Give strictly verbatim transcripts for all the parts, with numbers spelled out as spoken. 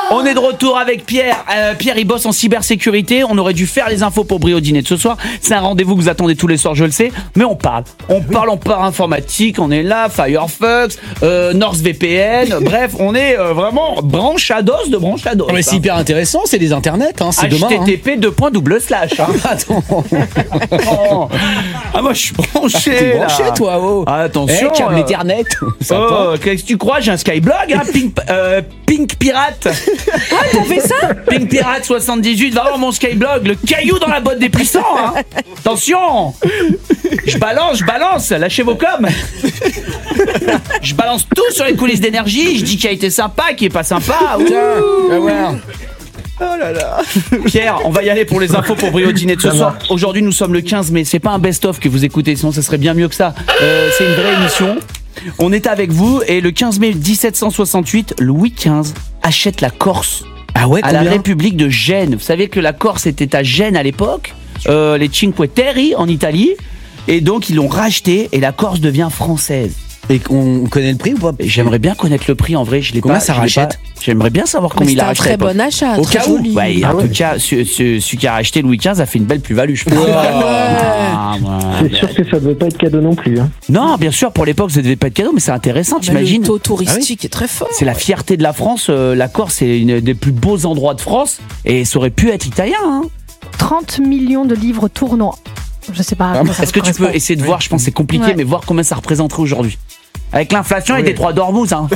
On est de retour avec Pierre. Euh, Pierre, il bosse en cybersécurité. On aurait dû faire les infos pour Brio Dîner de ce soir. C'est un rendez-vous que vous attendez tous les soirs, je le sais. Mais on parle. On parle, on parle informatique. On est là, Firefox, euh, NordVPN. Bref, on est euh, vraiment branche à dos de branche à dos. Mais c'est hyper intéressant, c'est des internets. Hein, c'est demain. H T T P deux points double slash. Hein. Attends. Oh. Ah, moi, je suis branché. T'es branché, là. toi, oh. Ah, attention. Eh, câble euh... Ethernet. Oh, qu'est-ce que tu crois? J'ai un Skyblog, hein, Pink, euh, Pink Pirate. Ah, t'as fait ça? Pink Pirate soixante-dix-huit, va voir mon Skyblog, le caillou dans la botte des puissants, hein. Attention. Je balance, je balance, lâchez vos coms. Je balance tout sur les coulisses d'énergie. Je dis qui a été sympa, qui est pas sympa. Ouh. Ah ouais. Oh là là. Pierre, on va y aller pour les infos pour Brio Dîner de ce soir. Aujourd'hui, nous sommes le quinze mai. C'est pas un best-of que vous écoutez, sinon ça serait bien mieux que ça. Euh, c'est une vraie émission. On est avec vous et le quinze mai dix-sept cent soixante-huit, Louis quinze achète la Corse. Ah ouais, à la République de Gênes. Vous savez que la Corse était à Gênes à l'époque, euh, les Cinque Terre en Italie, et donc ils l'ont racheté et la Corse devient française. Et on connaît le prix ou pas? J'aimerais bien connaître le prix en vrai. Je l'ai Combien pas. ça je l'ai rachète pas. J'aimerais bien savoir Mais combien il c'était a un racheté. très à l'époque. bon achat, Au très cas où, joli. ouais, Ah en ouais. tout cas, ce- ce- celui qui a racheté Louis quinze a fait une belle plus-value, je pense. Ouais. Ah, ouais. C'est sûr que ça devait pas être cadeau non plus. Hein. Non, bien sûr, pour l'époque, ça devait pas être cadeau, mais c'est intéressant, Mais t'imagines? le taux touristique est très fort. C'est la fierté de la France. euh, la Corse, c'est une des plus beaux endroits de France, et ça aurait pu être italien. Hein. trente millions de livres tournants. Je sais pas. à quoi ça Est-ce que tu correspond. peux essayer de voir? Je pense que c'est compliqué, Ouais. mais voir combien ça représenterait aujourd'hui. Avec l'inflation et des trois d'Ormuz, hein.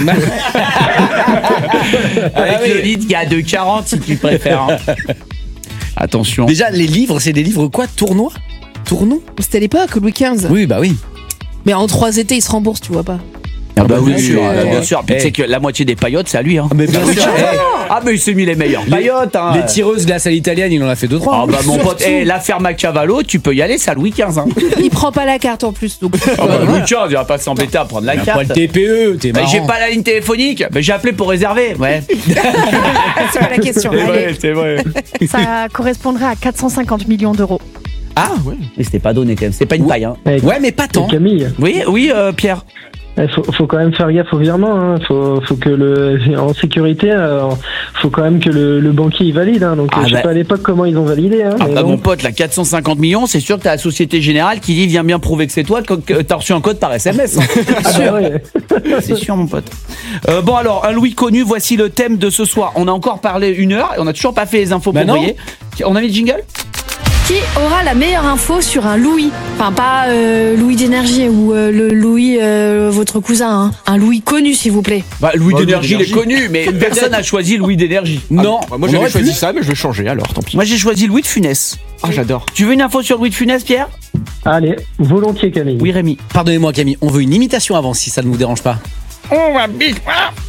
Avec le litre qui est à deux quarante si tu préfères. Hein. Attention. Déjà, les livres, c'est des livres quoi? Tournois? Tournois? C'était l'époque, Louis quinze. Oui, bah oui. Mais en trois étés, il se rembourse, tu vois pas. Ah bah oui, bien sûr, sûr, euh, ouais. bien sûr. Puis Eh. tu sais que la moitié des paillotes, c'est à lui. Hein. Mais bien sûr. Ah mais il s'est mis les meilleures Les- paillotes. Hein. Les tireuses glace à l'italienne, il en a fait deux trois. Ah bah mon pote, eh, l'affaire Machiavello, tu peux y aller, c'est à Louis quinze. Hein. Il prend pas la carte en plus, donc. Ah bah, Louis quinze, il va pas s'embêter à prendre la Pas carte. le T P E, t'es Bah, marrant. j'ai pas la ligne téléphonique, bah, j'ai appelé pour réserver. Ouais. C'est pas la question. Allez. c'est vrai. Ça correspondrait à quatre cent cinquante millions d'euros. Ah ouais. Mais c'était pas donné quand même, c'est pas une paille. Hein. Eh, Ouais, mais pas tant. Camille, Oui, oui, euh, Pierre. il faut, faut quand même faire gaffe au virement. Hein. Faut, faut que le, en sécurité, euh, faut quand même que le, le banquier il valide. Hein. Donc Ah je sais bah. pas à l'époque comment ils ont validé. Hein, Ah mais bah, bon. mon pote, là, quatre cent cinquante millions, c'est sûr que t'as la Société Générale qui dit viens bien prouver que c'est toi, que que t'as reçu un code par S M S. Hein. Ah bah ouais. C'est sûr, mon pote. Euh, bon, alors, un Louis connu, voici le thème de ce soir. On a encore parlé une heure et on a toujours pas fait les infos Bah pour non. briller. On a mis le jingle? Qui aura la meilleure info sur un Louis? Enfin, pas euh, Louis d'énergie ou euh, le Louis, euh, votre cousin. Hein. Un Louis connu, s'il vous plaît. Bah, Louis Bah, d'énergie, il Louis est connu, mais personne n'a choisi Louis d'énergie. Non, Ah, moi on j'avais aurait choisi pu. ça, mais je vais changer alors, tant pis. Moi, j'ai choisi Louis de Funès. Ah, j'adore. Tu veux une info sur Louis de Funès, Pierre? Allez, volontiers Camille. Oui, Rémi. Pardonnez-moi Camille, on veut une imitation avant si ça ne vous dérange pas. On va vite.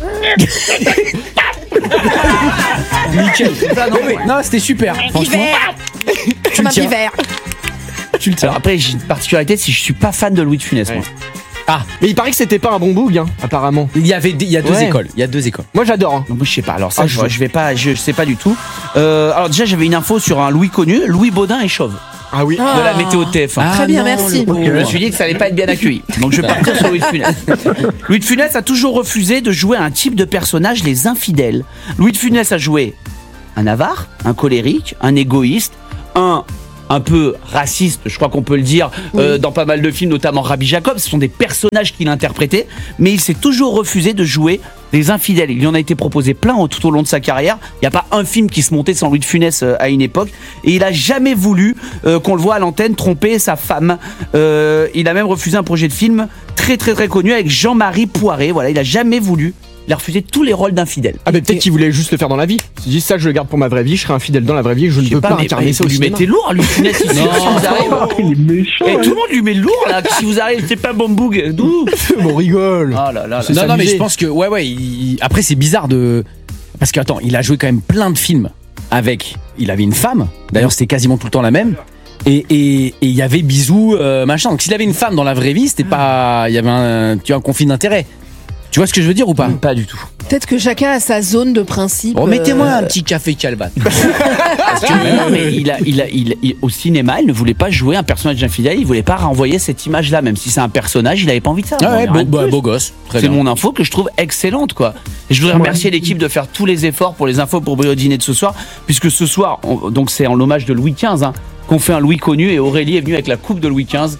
Nickel. Ça, non, mais- Non, c'était super. Franchement, Comme un tiens. hiver. tu le tiens. Alors après, j'ai une particularité, c'est que je suis pas fan de Louis de Funès, moi. Ouais. Ah, mais il paraît que c'était pas un bon boug, hein, apparemment. Il y avait des- il y a deux Ouais. écoles, il y a deux écoles. Moi j'adore. Hein. Donc, moi, je sais pas. Alors ça, Ah, je, je- je vais pas, je, je sais pas du tout. Euh, alors déjà, j'avais une info sur un Louis connu. Louis Baudin est chauve. Ah oui. De la météo de T F un. Ah Très bien, non, merci. le Ok. Je me suis dit que ça allait pas être bien accueilli. Donc je vais partir sur Louis de Funès. Louis de Funès a toujours refusé de jouer un type de personnage, les infidèles. Louis de Funès a joué un avare, un colérique, un égoïste, un un peu raciste, je crois qu'on peut le dire, euh, dans pas mal de films, notamment Rabbi Jacob. Ce sont des personnages qu'il interprétait, mais il s'est toujours refusé de jouer des infidèles. Il lui en a été proposé plein tout au long de sa carrière. Il n'y a pas un film qui se montait sans Louis de Funès euh, à une époque. Et il a jamais voulu euh, qu'on le voit à l'antenne tromper sa femme. Euh, il a même refusé un projet de film très très très connu avec Jean-Marie Poiré. Voilà, il a jamais voulu. Il a refusé tous les rôles d'infidèles. Ah, mais peut-être qu'il voulait juste le faire dans la vie. Il s'est dit ça, je le garde pour ma vraie vie, je serai infidèle dans la vraie vie, je ne Je sais peux pas, mais- incarner mais ça au vous lui cinéma. mettez lourd, Louis de Funès, ici, si vous arrivez. Il est méchant. Et tout le monde lui met lourd là. Si vous arrivez, c'est pas Bomboug. D'où? On rigole. Ah là là. là. C'est Non, non, mais s'amuser. je pense que, ouais, ouais, il- après c'est bizarre de. Parce que, attends, il a joué quand même plein de films avec. Il avait une femme, d'ailleurs c'était quasiment tout le temps la même. Et et- et il y avait bisous, euh, machin. Donc s'il avait une femme dans la vraie vie, c'était pas. Il y avait un, tu vois, un conflit d'intérêts. Tu vois ce que je veux dire ou pas? Pas du tout. Peut-être que chacun a sa zone de principe. Remettez-moi euh, un petit café Calvat. Parce que, non, mais il a, il a, il, il- au cinéma, il ne voulait pas jouer un personnage d'infidèle, il voulait pas renvoyer cette image-là, même si c'est un personnage, il avait pas envie de ça. Ah Bon, ouais, il y a beau, rien de bah, plus. beau gosse. Très C'est bien. mon info que je trouve excellente, quoi. Et je voudrais remercier l'équipe de faire tous les efforts pour les infos pour Brio Dîner de ce soir, puisque ce soir, on- donc c'est en l'hommage de Louis quinze, hein, qu'on fait un Louis connu, et Aurélie est venue avec la coupe de Louis quinze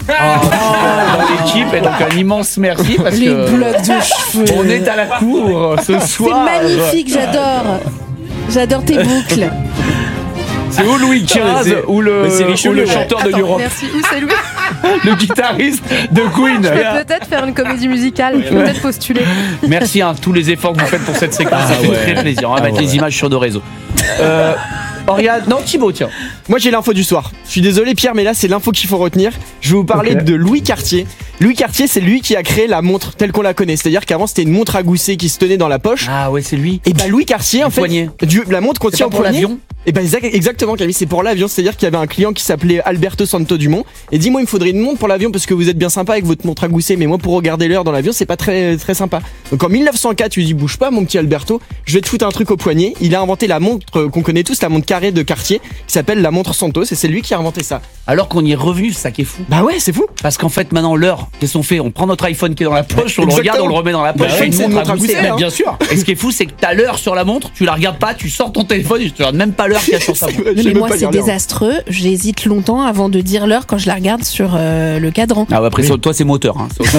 dans l'équipe, et donc un immense merci parce Les que blocs de cheveux. on est à la cour ce C'est soir. magnifique, j'adore. J'adore tes boucles. C'est ou Louis quinze c'est- ou le, mais c'est ou Richelieu, le ouais. chanteur de Attends, l'Europe, merci. Où c'est lui? le guitariste de Queen. Je peux peut-être faire une comédie musicale. Je peux peut-être postuler. Merci à tous les efforts que vous faites pour cette séquence, ça Ah fait ouais. très plaisir. On va Ah mettre ouais. les images sur nos réseaux. Euh, Oriane, non Thibaut, tiens. Moi j'ai l'info du soir. Je suis désolé Pierre, mais là c'est l'info qu'il faut retenir. Je vais vous parler Ok. de Louis Cartier. Louis Cartier, c'est lui qui a créé la montre telle qu'on la connaît. C'est-à-dire qu'avant c'était une montre à gousset qui se tenait dans la poche. Ah ouais, c'est lui. Et bah Louis Cartier, en Le fait, poignet. du- la montre C'est contient pas un pour poignet. l'avion. Et ben exact- exactement Camille, c'est pour l'avion, c'est-à-dire qu'il y avait un client qui s'appelait Alberto Santo Dumont et dit moi il me faudrait une montre pour l'avion parce que vous êtes bien sympa avec votre montre à gousset, mais moi pour regarder l'heure dans l'avion c'est pas très très sympa. Donc en mille neuf cent quatre, tu lui dis bouge pas mon petit Alberto, je vais te foutre un truc au poignet. Il a inventé la montre euh, qu'on connaît tous, la montre carrée de Cartier qui s'appelle la montre Santos et c'est lui qui a inventé ça. Alors qu'on y est revenu, c'est ça qui est fou. Bah ouais, c'est fou. Parce qu'en fait, maintenant, l'heure, qu'est-ce qu'on fait? On prend notre iPhone qui est dans la poche, on le Exactement. regarde, on le remet dans la poche. Bah c'est ouais, une c'est une montre à montre à gousset. gousset, hein. Bien sûr. Et ce qui est fou, c'est que t'as l'heure sur la montre, tu la regardes pas, tu sors ton téléphone et tu regardes même pas l'heure qu'il y a sur sa montre. Je sais Mais même moi, pas c'est lire l'heure. désastreux. J'hésite longtemps avant de dire l'heure quand je la regarde sur euh, le cadran. Ah ouais, après, sur- toi, c'est moteur. Hein. Vous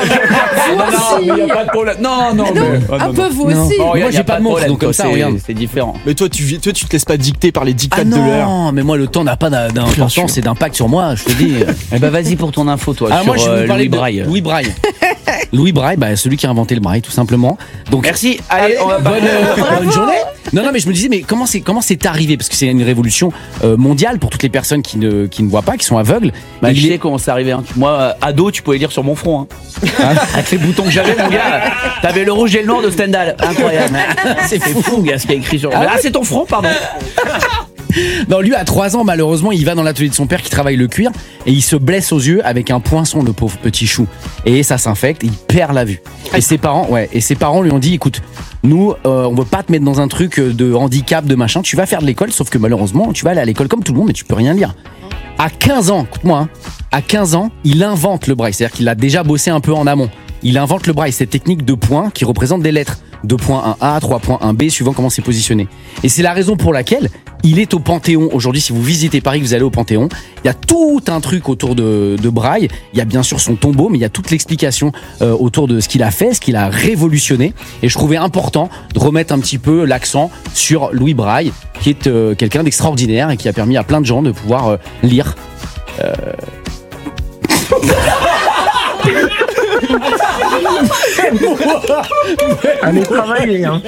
aussi. mais y a pas de problème. Non, non, Ah mais. non, ah, un non, peu non. vous Non. aussi. Oh, Moi, y a- y j'ai a pas de de montre, problème, donc comme toi, ça, c'est- regarde. C'est différent. Mais toi tu, vis- toi tu te laisses pas dicter par les dictats Ah de l'heure. non, mais moi le temps n'a pas d'im- d'importance et d'impact sur moi, je te dis. Eh ben, vas-y pour ton info, toi, Alors sur moi je vais euh, vous parler Louis de Braille. Louis Braille. Louis Braille, bah, celui qui a inventé le braille tout simplement. Donc Merci. Allez, on va bonne, parler. euh, bonne journée. Non, non, mais je me disais, mais comment c'est comment c'est arrivé? Parce que c'est une révolution euh, mondiale pour toutes les personnes qui ne qui ne voient pas, qui sont aveugles. Bah, Et je il sais est- comment c'est arrivé. Hein. Moi, euh, ado, tu pouvais lire sur mon front. Hein. Avec les boutons que j'avais, mon gars. T'avais le rouge et le noir de Stendhal. Incroyable. C'est fou, gars, ce qui est écrit sur. Ah, c'est ton front, pardon. Non, lui à trois ans, malheureusement, il va dans l'atelier de son père qui travaille le cuir et il se blesse aux yeux avec un poinçon, le pauvre petit chou. Et ça s'infecte, et il perd la vue. Et ses parents, ouais, et ses parents lui ont dit, écoute, nous, euh, on veut pas te mettre dans un truc de handicap, de machin. Tu vas faire de l'école, sauf que malheureusement, tu vas aller à l'école comme tout le monde, mais tu peux rien lire. À quinze ans, écoute-moi, hein, à quinze ans, il invente le braille. C'est-à-dire qu'il a déjà bossé un peu en amont. Il invente le braille, cette technique de points qui représente des lettres. deux point un A, trois point un B, suivant comment c'est positionné. Et c'est la raison pour laquelle il est au Panthéon. Aujourd'hui, si vous visitez Paris, vous allez au Panthéon. Il y a tout un truc autour de, de Braille. Il y a bien sûr son tombeau, mais il y a toute l'explication euh, autour de ce qu'il a fait, ce qu'il a révolutionné. Et je trouvais important de remettre un petit peu l'accent sur Louis Braille, qui est euh, quelqu'un d'extraordinaire et qui a permis à plein de gens de pouvoir euh, lire. Euh... Allez travailler, hein.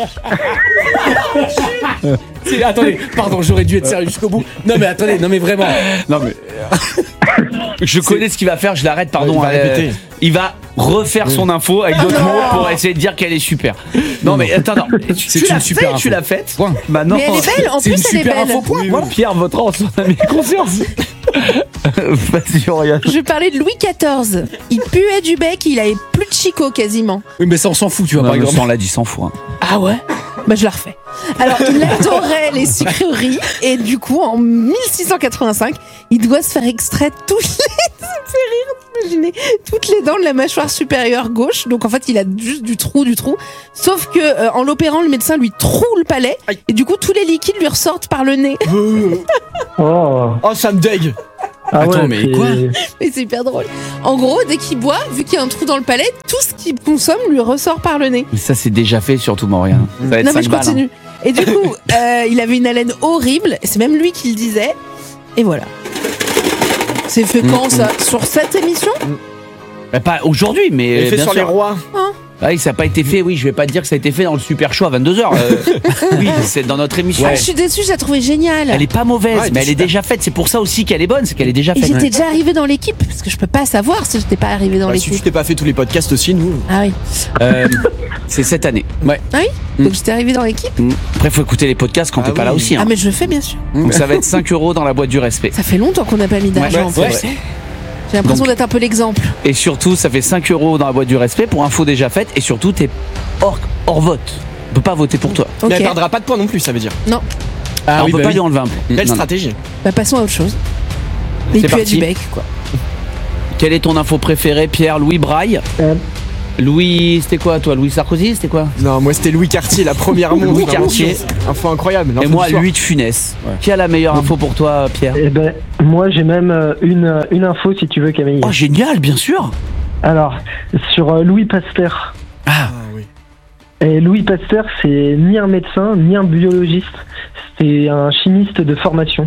C'est- Attendez, pardon, j'aurais dû être sérieux jusqu'au bout. Non mais attendez, non mais vraiment. Non, mais. Je connais ce qu'il va faire, je l'arrête, pardon. Il va euh, répéter. il va refaire son info avec d'autres mots pour essayer de dire qu'elle est super. Non, mais attends, attends. Tu, C'est tu une l'as super fait, info. tu l'as faite. Point. Maintenant, Mais elle est belle, en C'est plus une elle est super belle. info, point. oui, Voilà. Pierre Vautran, son ami conscience. Vas-y, Oriane. Je vais parler de Louis quatorze. Il puait du bec, il avait plus de chicot quasiment. Oui, mais ça on s'en fout, tu vois, par exemple. on l'a dit cent fois. Ah ouais? Bah je la refais. Alors il adorait les sucreries et du coup en mille six cent quatre-vingt-cinq, il doit se faire extraire toutes les... Ça me fait rire d'imaginer toutes les dents de la mâchoire supérieure gauche. Donc en fait il a juste du trou, du trou. Sauf que euh, en l'opérant, le médecin lui troue le palais et du coup tous les liquides lui ressortent par le nez. Oh. Oh ça me dégue. Ah Attends, ouais, mais c'est- quoi Et c'est hyper drôle. En gros, dès qu'il boit, vu qu'il y a un trou dans le palais, tout ce qu'il consomme lui ressort par le nez. Mais ça, c'est déjà fait, surtout, Oriane. Ça va être Non mais cinq je balles, continue. Et du coup, euh, il avait une haleine horrible. C'est même lui qui le disait. Et voilà. C'est fait quand ça? Sur cette émission? hein. Bah, pas aujourd'hui, mais. Il fait bien sur sûr. les rois. Ah oui, ça n'a pas été fait, oui, je vais pas te dire que ça a été fait dans le Super Show à vingt-deux heures. oui, c'est dans notre émission. Ah, je suis déçue, je la trouvais géniale. Elle est pas mauvaise, Ouais, mais elle est super. déjà faite. C'est pour ça aussi qu'elle est bonne, c'est qu'elle est déjà Et faite. j'étais déjà arrivée dans l'équipe, parce que je peux pas savoir si j'étais pas arrivée dans Bah, si tu l'équipe. t'es pas fait tous les podcasts aussi, nous. Ah oui. Euh, c'est cette année. Ouais. Ah oui Donc j'étais arrivée dans l'équipe. Mm. Après, faut écouter les podcasts quand Ah t'es pas oui. là aussi. hein. Ah mais je le fais bien sûr. Donc ça va être cinq euros dans la boîte du respect. Ça fait longtemps qu'on n'a pas mis d'argent Ouais, en c'est plus. vrai. J'ai l'impression Donc- d'être un peu l'exemple. Et surtout, ça fait cinq euros dans la boîte du respect pour info déjà faite. Et surtout, t'es hors, hors vote. On peut pas voter pour toi. Ok. Mais elle perdra pas de points non plus, ça veut dire. Non, Ah Alors, oui, on peut bah pas oui. lui enlever un point. Belle Non, non. stratégie. bah passons à autre chose. Et C'est puis à parti. du bec, quoi. Quelle est ton info préférée, Pierre? Louis Braille? Euh. Louis, c'était quoi toi? Louis Sarkozy, c'était quoi? Non, moi c'était Louis Cartier, la première montre. Louis Cartier. Info incroyable. Et l'info moi, du soir. Louis de Funès. Ouais. Qui a la meilleure info pour toi, Pierre? Eh ben, moi j'ai même euh, une, euh, une info si tu veux, Camille. Oh, génial, bien sûr. Alors, sur euh, Louis Pasteur. Ah oui. Et Louis Pasteur, c'est ni un médecin, ni un biologiste. C'est un chimiste de formation.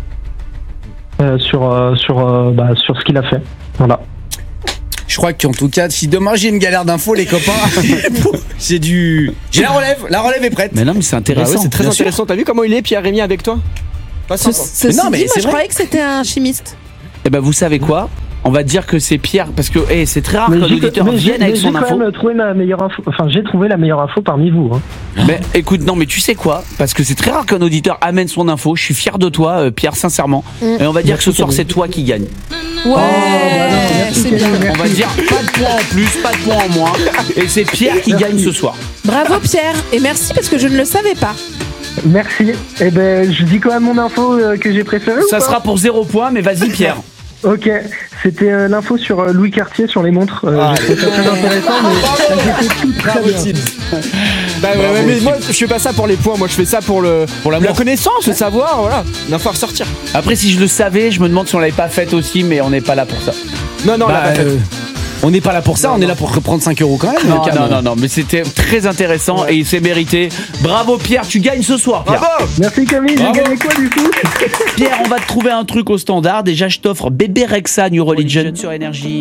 Euh, sur, euh, sur, euh, bah, sur ce qu'il a fait. Voilà. Je crois qu'en tout cas, si demain j'ai une galère d'infos, les copains, j'ai du. J'ai la relève, la relève est prête. Mais non, mais c'est Bah intéressant. ouais, c'est très bien sûr. intéressant. T'as vu comment il est, Pierre Rémy, avec toi? Pas Ce, sympa. ceci Mais non, mais dit, moi c'est je vrai. croyais que c'était un chimiste. Eh ben, vous savez quoi? On va dire que c'est Pierre, parce que hey, c'est très rare Mais qu'un j'ai- auditeur mais j'ai- vienne avec mais son j'ai info. quand même trouvé ma meilleure info. Enfin, j'ai trouvé la meilleure info parmi vous. Hein. Mais écoute, non, mais tu sais quoi? Parce que c'est très rare qu'un auditeur amène son info. Je suis fier de toi, euh, Pierre, sincèrement. Mm. Et on va dire que ce Merci, soir, Camille. c'est toi qui gagne. Ouais, bah non, merci, c'est bien. Camille. On va dire pas de points en plus, pas de points en moins. Et c'est Pierre qui gagne ce soir. Bravo Pierre, et merci parce que je ne le savais pas. Merci. Eh ben, je dis quand même mon info euh, que j'ai préférée. ou Ça pas sera pour zéro point, mais vas-y, Pierre. Ok, c'était euh, l'info sur euh, Louis Cartier sur les montres. Euh, Ah, j'ai trouvé ça très intéressant, mais elles étaient toutes très Bravo, bien. Sid. Bah ouais, ouais, mais moi je fais pas ça pour les points, moi je fais ça pour le Pour la l'amour. connaissance, le savoir, voilà. L'info à ressortir. Après, si je le savais, je me demande si on l'avait pas faite aussi, mais on n'est pas là pour ça. Non, non, Bah, là, bah, euh, on n'est pas là pour ça, on est là pour reprendre cinq euros quand même. Non, Cam. non, non, non, mais c'était très intéressant et il s'est mérité. Bravo, Pierre, tu gagnes ce soir, Pierre. bravo. Merci Camille, Bravo. j'ai gagné quoi du coup? Pierre, on va te trouver un truc au standard. Déjà, je t'offre Bébé Rexa New Religion sur Énergie.